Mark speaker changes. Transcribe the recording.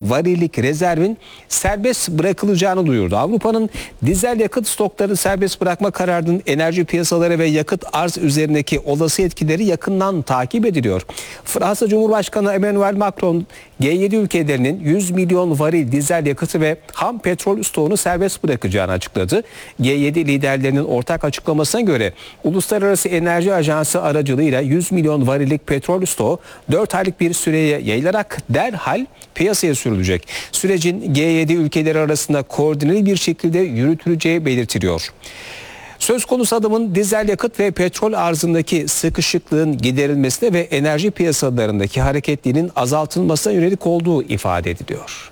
Speaker 1: varillik rezervin serbest bırakılacağını duyurdu. Avrupa'nın dizel yakıt stoklarını serbest bırakma kararının enerji piyasaları ve yakıt arz üzerindeki olası etkileri yakından takip ediliyor. Fransa Cumhurbaşkanı Emmanuel Macron, G7 ülkelerinin 100 milyon varil dizel yakıtı ve ham petrol stoğunu serbest bırakacağını açıkladı. G7 liderlerinin ortak açıklamasına göre Uluslararası Enerji Ajansı aracılığıyla 100 milyon varillik petrol stoğu 4 aylık bir süreye yayılarak derhal piyasaya sürülecek. Sürecin G7 ülkeleri arasında koordineli bir şekilde yürütüleceği belirtiliyor. Söz konusu adımın dizel yakıt ve petrol arzındaki sıkışıklığın giderilmesine ve enerji piyasalarındaki hareketliliğin azaltılmasına yönelik olduğu ifade ediliyor.